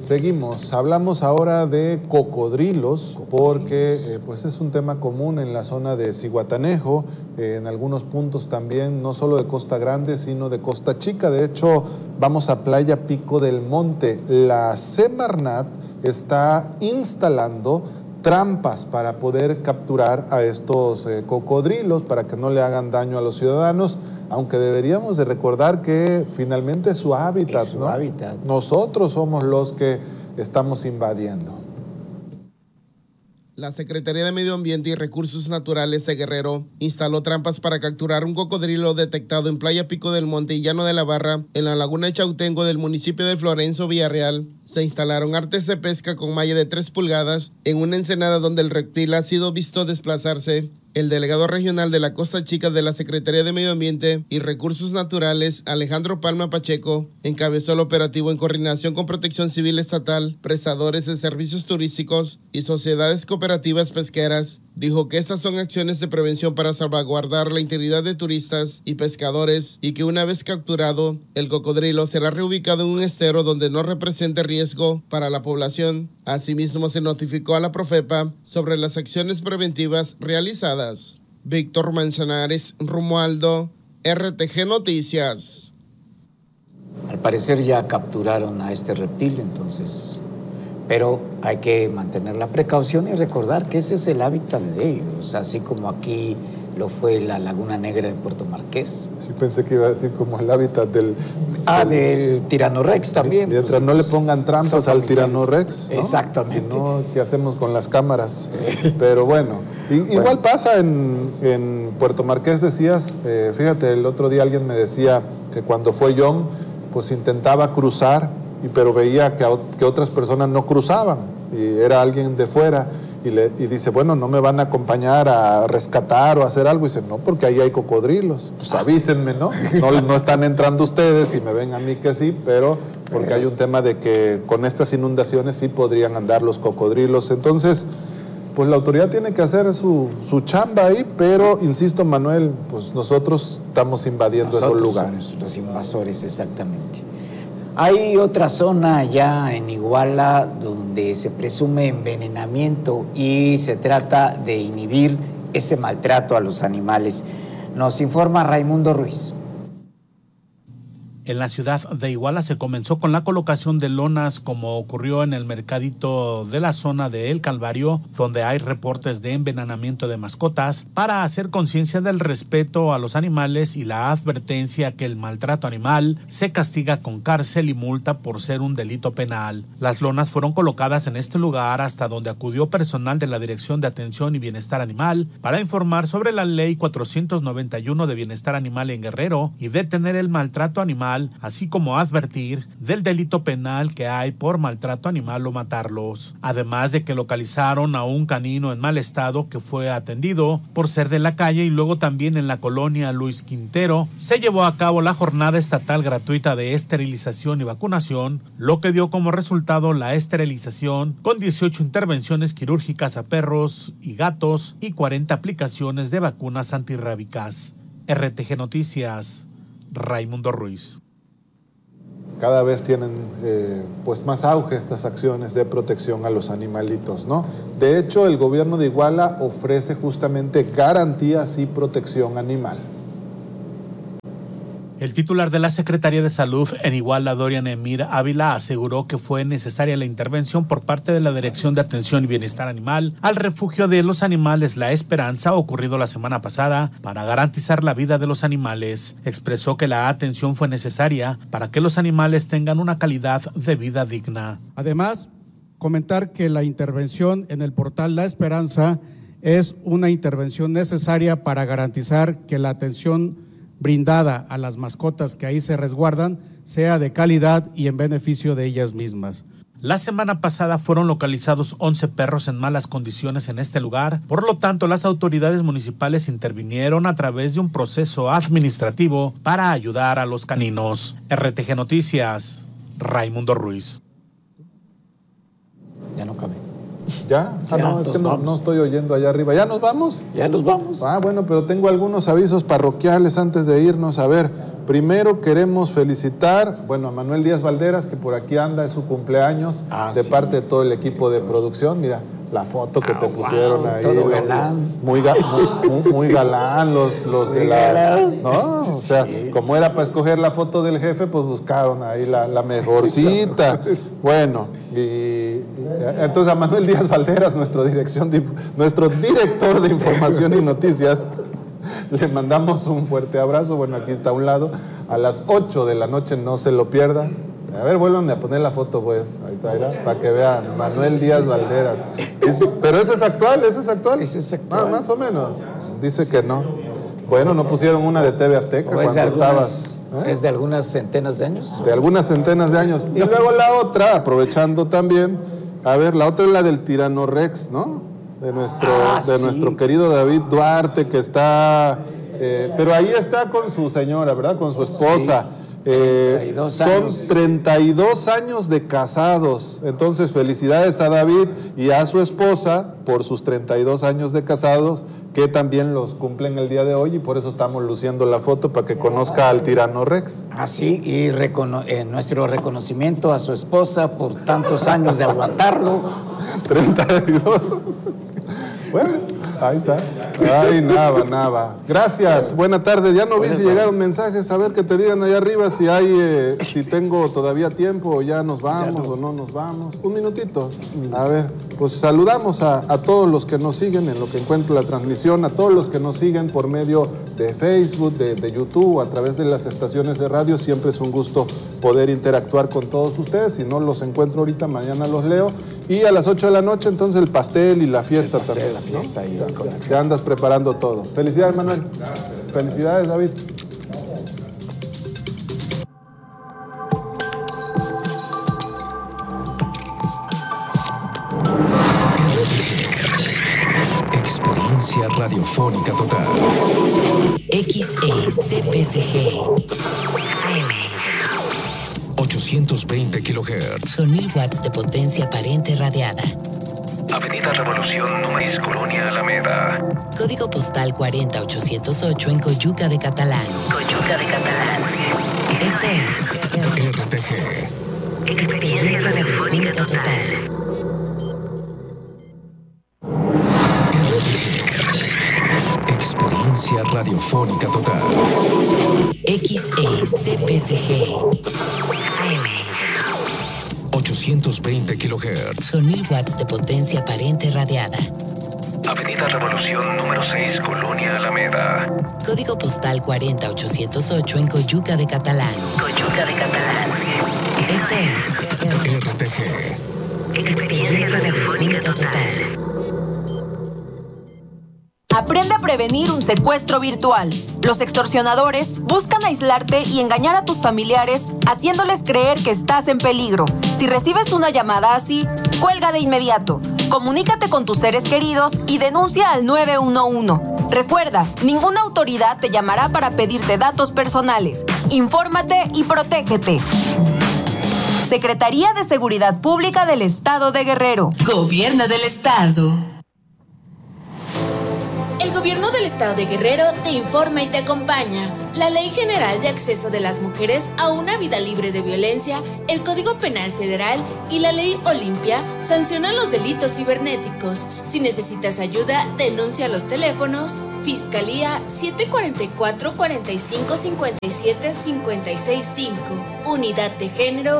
Seguimos, hablamos ahora de cocodrilos porque pues es un tema común en la zona de Zihuatanejo, en algunos puntos también, no solo de Costa Grande, sino de Costa Chica. De hecho, vamos a Playa Pico del Monte. La Semarnat está instalando trampas para poder capturar a estos cocodrilos, para que no le hagan daño a los ciudadanos, aunque deberíamos de recordar que finalmente es su hábitat, es su ¿no? hábitat. Nosotros somos los que estamos invadiendo. La Secretaría de Medio Ambiente y Recursos Naturales de Guerrero instaló trampas para capturar un cocodrilo detectado en Playa Pico del Monte y Llano de la Barra, en la laguna de Chautengo del municipio de Florencio, Villarreal. Se instalaron artes de pesca con malla de 3 pulgadas en una ensenada donde el reptil ha sido visto desplazarse. El delegado regional de la Costa Chica de la Secretaría de Medio Ambiente y Recursos Naturales, Alejandro Palma Pacheco, encabezó el operativo en coordinación con Protección Civil Estatal, prestadores de servicios turísticos y sociedades cooperativas pesqueras. Dijo que estas son acciones de prevención para salvaguardar la integridad de turistas y pescadores y que una vez capturado, el cocodrilo será reubicado en un estero donde no represente riesgo para la población. Asimismo, se notificó a la Profepa sobre las acciones preventivas realizadas. Víctor Manzanares, Romualdo, RTG Noticias. Al parecer ya capturaron a este reptil, entonces, pero hay que mantener la precaución y recordar que ese es el hábitat de ellos, así como aquí lo fue la Laguna Negra de Puerto Marqués. Yo pensé que iba a decir como el hábitat del Tiranorex también. Mientras no le pongan trampas al Tiranorex, ¿no? Exactamente. Si no, ¿qué hacemos con las cámaras? Pero bueno, igual pasa en Puerto Marqués, decías, fíjate, el otro día alguien me decía que cuando fue Young, pues intentaba cruzar, pero veía que otras personas no cruzaban, y era alguien de fuera, y dice, bueno, ¿no me van a acompañar a rescatar o a hacer algo? Y dice, no, porque ahí hay cocodrilos, pues avísenme, ¿no? No están entrando ustedes y me ven a mí que sí, pero porque hay un tema de que con estas inundaciones sí podrían andar los cocodrilos. Entonces, pues la autoridad tiene que hacer su chamba ahí, pero, insisto, Manuel, pues nosotros estamos invadiendo esos lugares. Los invasores, exactamente. Hay otra zona allá en Iguala donde se presume envenenamiento y se trata de inhibir este maltrato a los animales. Nos informa Raimundo Ruiz. En la ciudad de Iguala se comenzó con la colocación de lonas, como ocurrió en el mercadito de la zona de El Calvario, donde hay reportes de envenenamiento de mascotas, para hacer conciencia del respeto a los animales y la advertencia que el maltrato animal se castiga con cárcel y multa por ser un delito penal. Las lonas fueron colocadas en este lugar hasta donde acudió personal de la Dirección de Atención y Bienestar Animal para informar sobre la Ley 491 de Bienestar Animal en Guerrero y detener el maltrato animal, así como advertir del delito penal que hay por maltrato animal o matarlos. Además de que localizaron a un canino en mal estado que fue atendido por ser de la calle, y luego también en la colonia Luis Quintero se llevó a cabo la jornada estatal gratuita de esterilización y vacunación, lo que dio como resultado la esterilización con 18 intervenciones quirúrgicas a perros y gatos y 40 aplicaciones de vacunas antirrábicas. RTG Noticias, Raimundo Ruiz. Cada vez tienen pues más auge estas acciones de protección a los animalitos, ¿no? De hecho, el gobierno de Iguala ofrece justamente garantías y protección animal. El titular de la Secretaría de Salud en Iguala, Dorian Emir Ávila, aseguró que fue necesaria la intervención por parte de la Dirección de Atención y Bienestar Animal al refugio de los animales La Esperanza, ocurrido la semana pasada, para garantizar la vida de los animales. Expresó que la atención fue necesaria para que los animales tengan una calidad de vida digna. Además, comentar que la intervención en el portal La Esperanza es una intervención necesaria para garantizar que la atención brindada a las mascotas que ahí se resguardan sea de calidad y en beneficio de ellas mismas. La semana pasada fueron localizados 11 perros en malas condiciones en este lugar, por lo tanto las autoridades municipales intervinieron a través de un proceso administrativo para ayudar a los caninos. RTG Noticias, Raimundo Ruiz. Ya no cabe. ¿Ya? Ya, No, es que no estoy oyendo allá arriba. ¿Ya nos vamos? Ya nos vamos. Bueno, pero tengo algunos avisos parroquiales antes de irnos. A ver, primero queremos felicitar, a Manuel Díaz Valderas, que por aquí anda, es su cumpleaños, de parte de todo el equipo de producción. Mira, la foto que te pusieron ahí. Todo galán. Muy galán los de la... ¿No? O sea, como era para escoger la foto del jefe, pues buscaron ahí la mejorcita. Bueno, y entonces a Manuel Díaz Valderas, nuestro director de Información y Noticias, le mandamos un fuerte abrazo. Bueno, aquí está a un lado. A las 8 de la noche, no se lo pierda. A ver, vuélvanme a poner la foto, pues. Ahí está, para que vean. Manuel Díaz Valderas. Pero ese es actual. Ese es actual. Más o menos. Dice que no. Bueno, no pusieron una de TV Azteca cuando estabas. ¿Es de algunas centenas de años? De algunas centenas de años. Y luego la otra, aprovechando también, a ver, la otra es la del Tirano Rex, ¿no? De nuestro querido David Duarte, que está... pero ahí está con su señora, ¿verdad? Con su esposa. Sí. 32 años de casados. Entonces, felicidades a David y a su esposa por sus 32 años de casados, que también los cumplen el día de hoy, y por eso estamos luciendo la foto para que conozca al Tirano Rex. Así, y nuestro reconocimiento a su esposa por tantos años de aguantarlo. 32. Bueno, ahí está. Ay, nada. Gracias, buena tarde. Ya no vi si llegaron mensajes, a ver que te digan allá arriba si hay, si tengo todavía tiempo o ya nos vamos o no nos vamos. Un minutito. A ver, pues saludamos a todos los que nos siguen en lo que encuentro la transmisión, a todos los que nos siguen por medio de Facebook, de YouTube, a través de las estaciones de radio. Siempre es un gusto poder interactuar con todos ustedes. Si no los encuentro ahorita, mañana los leo. Y a las 8 de la noche, entonces, el pastel y la fiesta también. La fiesta, ¿no? Ya andas preparando todo. Felicidades, Manuel. Gracias. Felicidades, David. Experiencia radiofónica total. XECPSG. 820 kHz. Con 1000 watts de potencia aparente radiada. Avenida Revolución número 6, Colonia Alameda. Código postal 40808 en Coyuca de Catalán. Esto es RTG. Experiencia radiofónica total. RTG. Experiencia radiofónica total. XECPSG. 820 kHz. Con 1000 watts de potencia aparente radiada. Avenida Revolución número 6, Colonia Alameda. Código postal 40808 en Coyuca de Catalán. Esto es RTG. Experiencia radiofónica total. Aprende a prevenir un secuestro virtual. Los extorsionadores buscan aislarte y engañar a tus familiares, haciéndoles creer que estás en peligro. Si recibes una llamada así, cuelga de inmediato. Comunícate con tus seres queridos y denuncia al 911. Recuerda, ninguna autoridad te llamará para pedirte datos personales. Infórmate y protégete. Secretaría de Seguridad Pública del Estado de Guerrero. Gobierno del Estado. El Gobierno del Estado de Guerrero te informa y te acompaña. La Ley General de Acceso de las Mujeres a una Vida Libre de Violencia, el Código Penal Federal y la Ley Olimpia sancionan los delitos cibernéticos. Si necesitas ayuda, denuncia a los teléfonos Fiscalía 744-4557-565, Unidad de Género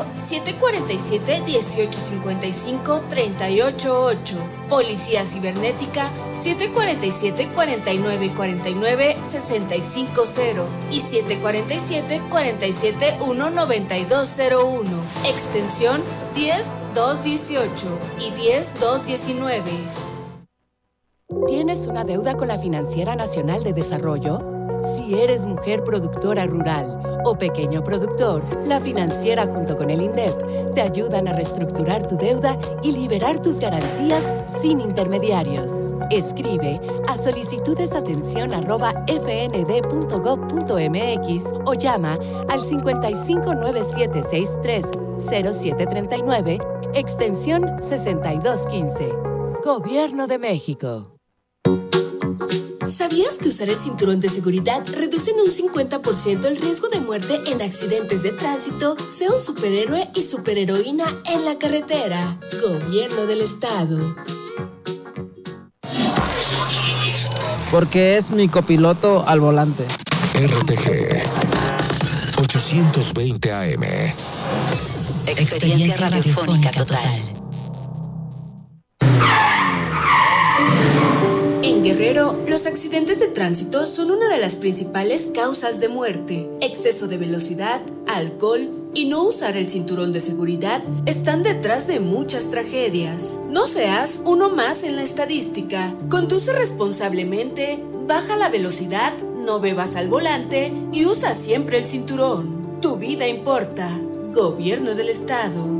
747-1855-388, Policía Cibernética 747-4949-650 y 747-471-9201, extensión 10218 y 10219. ¿Tienes una deuda con la Financiera Nacional de Desarrollo? Si eres mujer productora rural o pequeño productor, la Financiera junto con el INDEP te ayudan a reestructurar tu deuda y liberar tus garantías sin intermediarios. Escribe a solicitudesatención@fnd.gov.mx o llama al 5597630739, extensión 6215. Gobierno de México. ¿Sabías que usar el cinturón de seguridad reduce en un 50% el riesgo de muerte en accidentes de tránsito? Sea un superhéroe y superheroína en la carretera. Gobierno del Estado. Porque es mi copiloto al volante. RTG 820 AM. Experiencia radiofónica total. En Guerrero, los accidentes de tránsito son una de las principales causas de muerte. Exceso de velocidad, alcohol y no usar el cinturón de seguridad están detrás de muchas tragedias. No seas uno más en la estadística. Conduce responsablemente, baja la velocidad, no bebas al volante y usa siempre el cinturón. Tu vida importa. Gobierno del Estado.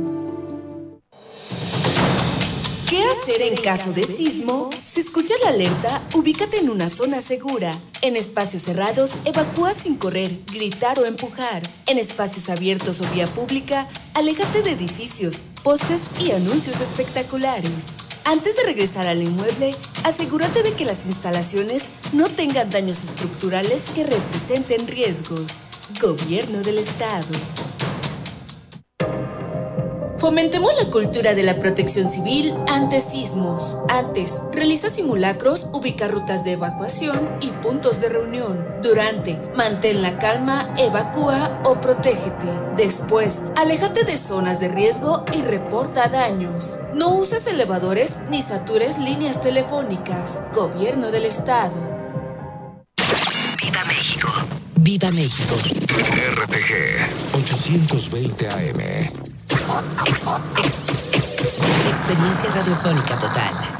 ¿Qué hacer en caso de sismo? Si escuchas la alerta, ubícate en una zona segura. En espacios cerrados, evacúa sin correr, gritar o empujar. En espacios abiertos o vía pública, aléjate de edificios, postes y anuncios espectaculares. Antes de regresar al inmueble, asegúrate de que las instalaciones no tengan daños estructurales que representen riesgos. Gobierno del Estado. Fomentemos la cultura de la protección civil ante sismos. Antes, realiza simulacros, ubica rutas de evacuación y puntos de reunión. Durante, mantén la calma, evacúa o protégete. Después, aléjate de zonas de riesgo y reporta daños. No uses elevadores ni satures líneas telefónicas. Gobierno del Estado. ¡Viva México! ¡Viva México! RTG 820 AM. Experiencia radiofónica total.